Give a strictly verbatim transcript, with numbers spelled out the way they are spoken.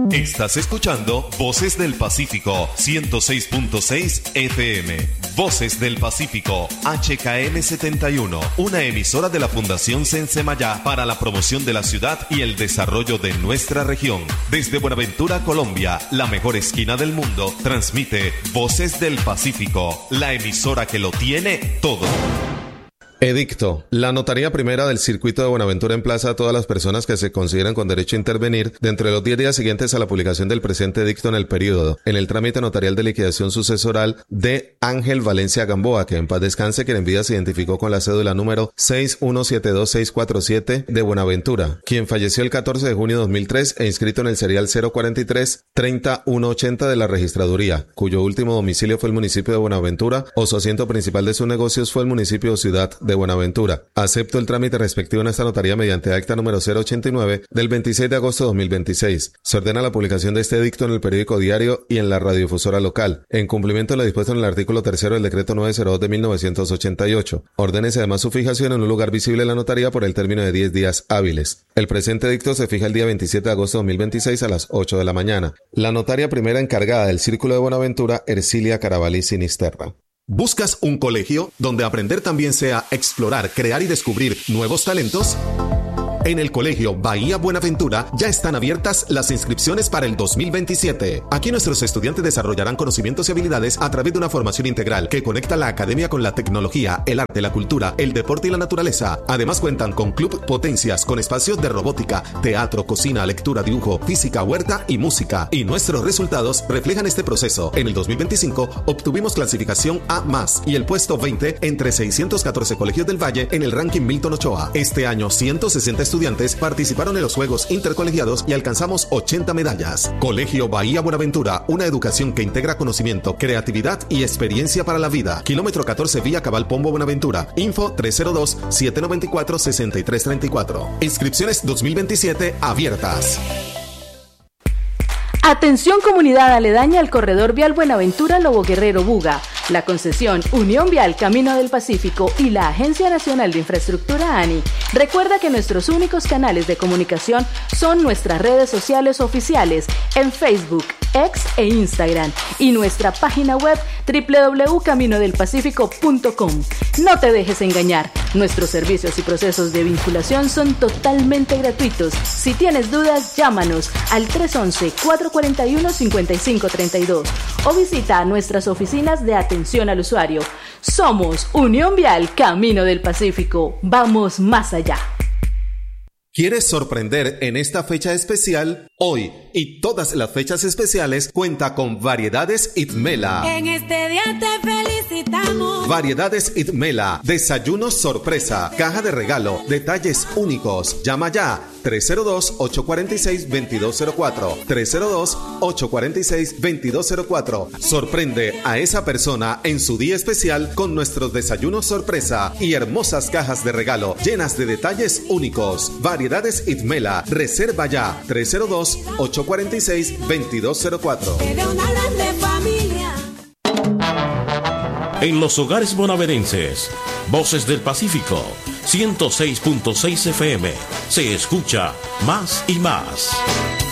Estás escuchando Voces del Pacífico, ciento seis punto seis F M. Voces del Pacífico, H K M setenta y uno, una emisora de la Fundación Sensemayá para la promoción de la ciudad y el desarrollo de nuestra región. Desde Buenaventura, Colombia, la mejor esquina del mundo, transmite Voces del Pacífico, la emisora que lo tiene todo. Edicto. La Notaría Primera del Circuito de Buenaventura emplaza a todas las personas que se consideran con derecho a intervenir dentro de los diez días siguientes a la publicación del presente edicto en el período, en el trámite notarial de liquidación sucesoral de Ángel Valencia Gamboa, que en paz descanse, quien en vida se identificó con la cédula número seis uno siete dos seis cuatro siete de Buenaventura, quien falleció el catorce de junio de dos mil tres e inscrito en el serial cero cuarenta y tres treinta uno ochenta de la registraduría, cuyo último domicilio fue el municipio de Buenaventura o su asiento principal de sus negocios fue el municipio o ciudad de Buenaventura. Acepto el trámite respectivo en esta notaría mediante acta número cero ochenta y nueve del veintiséis de agosto de dos mil veintiséis. Se ordena la publicación de este edicto en el periódico diario y en la radiodifusora local, en cumplimiento de lo dispuesto en el artículo tercero del decreto novecientos dos de mil novecientos ochenta y ocho. Ordénese además su fijación en un lugar visible en la notaría por el término de diez días hábiles. El presente edicto se fija el día veintisiete de agosto de dos mil veintiséis a las ocho de la mañana. La notaria primera encargada del Círculo de Buenaventura, Ercilia Carabalí Sinisterra. ¿Buscas un colegio donde aprender también sea explorar, crear y descubrir nuevos talentos? En el Colegio Bahía Buenaventura ya están abiertas las inscripciones para el dos mil veintisiete. Aquí nuestros estudiantes desarrollarán conocimientos y habilidades a través de una formación integral que conecta la academia con la tecnología, el arte, la cultura, el deporte y la naturaleza. Además cuentan con Club Potencias, con espacios de robótica, teatro, cocina, lectura, dibujo, física, huerta y música. Y nuestros resultados reflejan este proceso. En el dos mil veinticinco obtuvimos clasificación A más y el puesto veinte entre seiscientos catorce colegios del Valle en el ranking Milton Ochoa. Este año ciento sesenta estudiantes participaron en los Juegos Intercolegiados y alcanzamos ochenta medallas. Colegio Bahía Buenaventura, una educación que integra conocimiento, creatividad y experiencia para la vida. Kilómetro catorce Vía Cabal Pombo Buenaventura. Info tres cero dos siete nueve cuatro seis tres tres cuatro. Inscripciones dos mil veintisiete abiertas. Atención comunidad aledaña al corredor vial Buenaventura Lobo Guerrero Buga. La concesión Unión Vial Camino del Pacífico y la Agencia Nacional de Infraestructura ANI recuerda que nuestros únicos canales de comunicación son nuestras redes sociales oficiales en Facebook, X e Instagram y nuestra página web doble u doble u doble u punto camino del pacífico punto com. No te dejes engañar, nuestros servicios y procesos de vinculación son totalmente gratuitos. Si tienes dudas, llámanos al tres once, cuatro cuarenta y uno, cincuenta y cinco treinta y dos o visita nuestras oficinas de atención al usuario. Somos Unión Vial Camino del Pacífico. Vamos más allá. ¿Quieres sorprender en esta fecha especial? Hoy y todas las fechas especiales cuenta con Variedades Itmela. En este día te felicitamos. Variedades Itmela, desayuno sorpresa, caja de regalo, detalles únicos. Llama ya tres cero dos, ocho cuatro seis, dos dos cero cuatro, tres cero dos, ocho cuatro seis, dos dos cero cuatro. Sorprende a esa persona en su día especial con nuestros desayunos sorpresa y hermosas cajas de regalo llenas de detalles únicos. Variedades Itmela, reserva ya tres cero dos, ocho cuatro seis, dos dos cero cuatro. En los hogares bonaverenses, Voces del Pacífico, ciento seis punto seis F M, se escucha más y más.